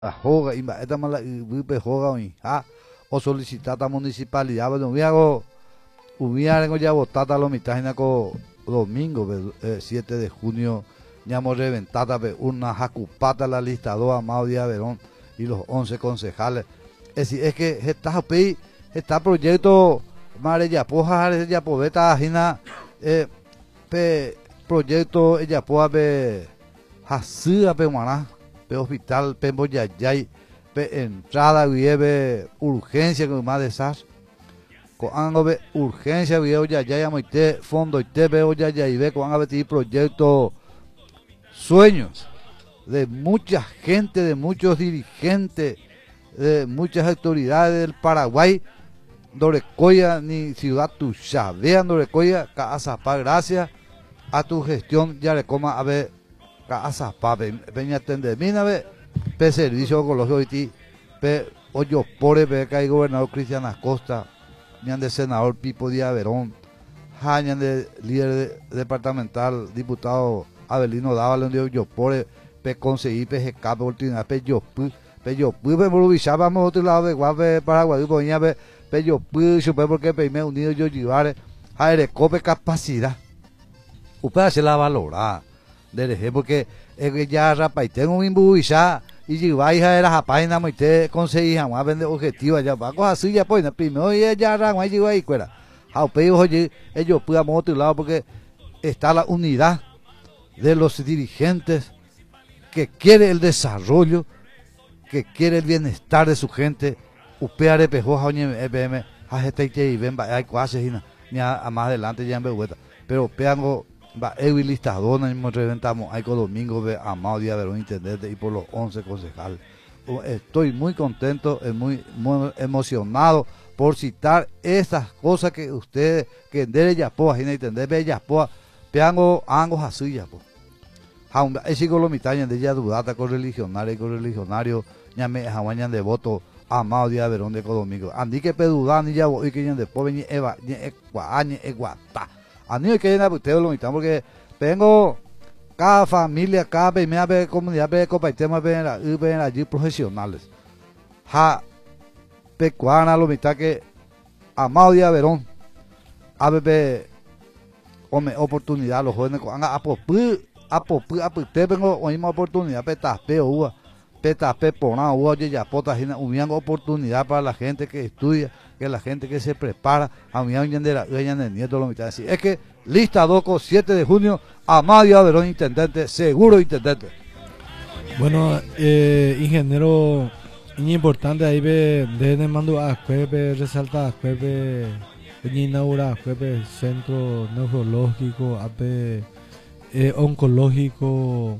joga y esta mala vipe joga o solicitar a municipalidad bueno hubiera ya votado lo mitad co domingo 7 de junio ñamo reventada una jacupata la lista do Amado Díaz Verón y los 11 concejales es que está proyecto mare ya poja ya poveta ajina proyecto ella poa be hasida pe maná pe hospital pe boyayay pe entrada vive urgencia con más de esas con algo de urgencia video ya moite fondo y te veo ya y ve con algo de proyecto sueños de mucha gente, de muchos dirigentes, de muchas autoridades del Paraguay, Dorecoya ni Ciudad Tuxá, vean Dorecoya, Caazapá, gracias a tu gestión ya le coma a ver Caazapá, peña tendemina ve pe servicio oncológico y ti pe hoyo pore pe que hay gobernador Cristian Acosta, ñan de senador Pipo Díaz Verón, ñan de líder departamental, diputado Abelino Dávalo, yo por pe conseguir pe escape oportunidad pe yo pe movilizar vamos a otro lado de Guape Paraguay poña pe yo supe porque pe me unido yo llevar a cope capacidad usted hace la valorada de porque ya rapa y tengo un imbuizar y llevar hija de la página moite conseguir jamás vende objetiva ya va cosas así ya pues primero y ya rama y ahí fuera a pe oye ellos podamos otro lado porque está la unidad de los dirigentes que quiere el desarrollo, que quiere el bienestar de su gente, upeare pejoja oñe EPM, ajete y ven hay cuases ni a más adelante ya en vuelta, pero peango va listadona y reventamos hay con domingo de Amado Díaz Verón intendente y por los 11 concejales. Estoy muy contento, muy emocionado por citar estas cosas que ustedes que de Yapoa, y entender de Yapoa, peango angos así ya pues. Ese con los mitad de ella dudata con religionario ñame jawañan de voto Amado Díaz Verón de Codomingo andi que pedudan y ya voy que ñan después venir eva ñe ecuañe eguata ani que na ustedes lo mitad porque tengo cada familia cada primera comunidad pe copaitema ven allí profesionales pecuana lo mitad que Amado Díaz Verón ABP hombre oportunidad los jóvenes te vengo o misma oportunidad petape pona uva ya pota una oportunidad para la gente que estudia, que la gente que se prepara a mi de nieto lo mitad así. Es que lista doco 7 de junio Amado Díaz Verón intendente, seguro intendente. Bueno, ingeniero importante ahí de mando a jueves resalta a jueves inaugura jueves centro neurológico AP oncológico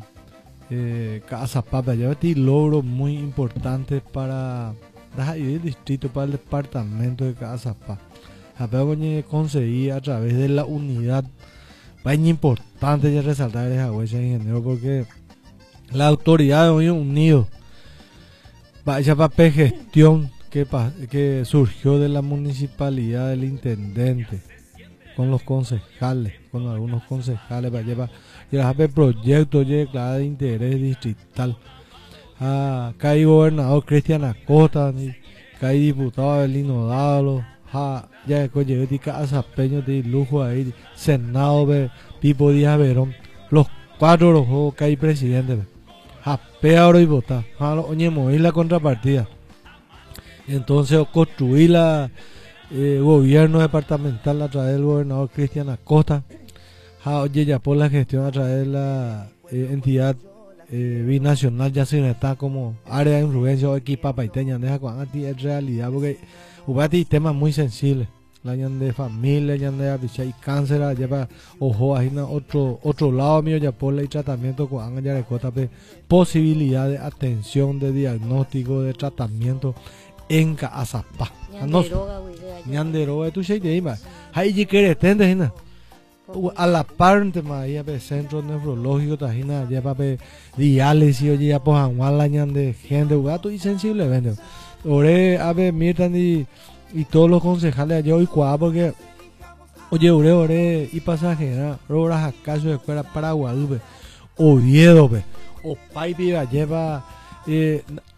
Caazapá, ya ti logro muy importante para el distrito, para el departamento de Caazapá. Apego conseguí a través de la unidad, es importante ya resaltar esa huella ingeniero porque la autoridad de hoy unido vaya para gestión que surgió de la municipalidad del intendente con los concejales, con algunos concejales para llevar el proyecto declarado de interés distrital. Acá hay gobernador Cristian Acosta, acá hay diputado Abelino Dávalo, ya llegó a Peño de lujo ahí, Senado de Pipo Díaz Verón, los 4 los juegos que hay presidentes, ahora y votar, oye la contrapartida. Entonces construir la gobierno departamental a través del gobernador Cristian Acosta, oye ya por la gestión a través de la entidad binacional ya se está como área de influencia o equipa paiteña deja con es realidad porque hubo temas muy sensibles la de familia ya de avichar y cáncer lleva ojo ahí otro lado mío ya por la y tratamiento con ya de cota posibilidad de atención de diagnóstico de tratamiento en Caazapá ñanderoga tu shey de ima hay que quiere tende a la parte más ya centro neurológico tajina ya para diálisis oye ya pues la ñande gente gato y sensible vende ore ave miran y todos los concejales allá hoy cuá porque oye ore y pasajera horas acaso de escuela Paraguay Oviedo o Paipi lleva